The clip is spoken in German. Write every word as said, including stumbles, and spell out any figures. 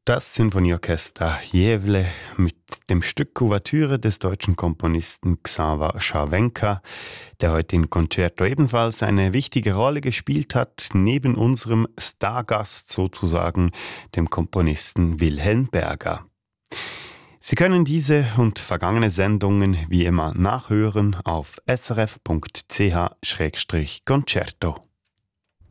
Das Sinfonieorchester Jewle mit dem Stück Ouvertüre des deutschen Komponisten Xaver Scharwenka, der heute in Concerto ebenfalls eine wichtige Rolle gespielt hat, neben unserem Stargast sozusagen, dem Komponisten Wilhelm Berger. Sie können diese und vergangene Sendungen wie immer nachhören auf s r f punkt c h schrägstrich concerto.